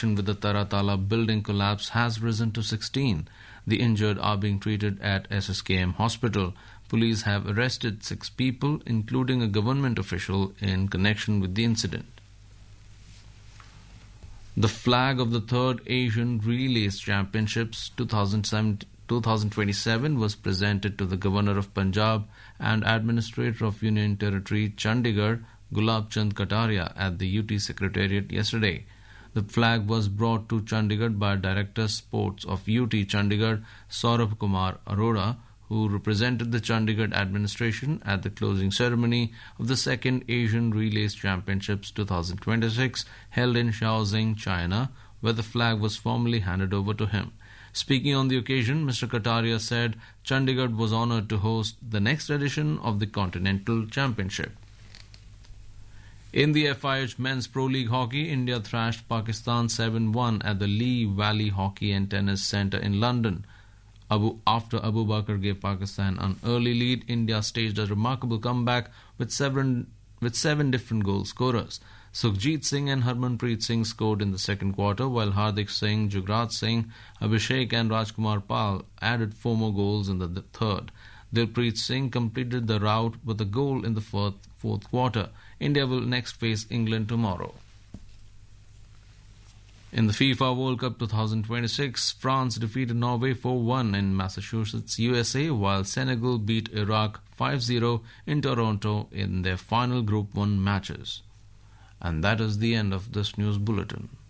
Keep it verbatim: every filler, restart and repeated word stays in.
connection with the Taratala building collapse has risen to sixteen. The injured are being treated at S S K M hospital. Police have arrested six people, including a government official, in connection with the incident. The flag of the third Asian Relays Championships twenty twenty-seven was presented to the Governor of Punjab and Administrator of Union Territory Chandigarh, Gulab Chand Kataria, at the U T Secretariat yesterday. The flag was brought to Chandigarh by Director Sports of U T Chandigarh, Saurabh Kumar Arora, who represented the Chandigarh administration at the closing ceremony of the second Asian Relays Championships twenty twenty-six held in Shaoxing, China, where the flag was formally handed over to him. Speaking on the occasion, Mister Kataria said Chandigarh was honoured to host the next edition of the Continental Championship. In the F I H Men's Pro League Hockey, India thrashed Pakistan seven one at the Lee Valley Hockey and Tennis Centre in London. Abu, after Abu Bakr gave Pakistan an early lead, India staged a remarkable comeback with seven, with seven different goal scorers. Sukhjit Singh and Harmanpreet Singh scored in the second quarter, while Hardik Singh, Jugraj Singh, Abhishek and Rajkumar Pal added four more goals in the third. Dilpreet Singh completed the rout with a goal in the fourth, fourth quarter. India will next face England tomorrow. In the FIFA World Cup twenty twenty-six, France defeated Norway four one in Massachusetts, U S A, while Senegal beat Iraq five zero in Toronto in their final Group one matches. And that is the end of this news bulletin.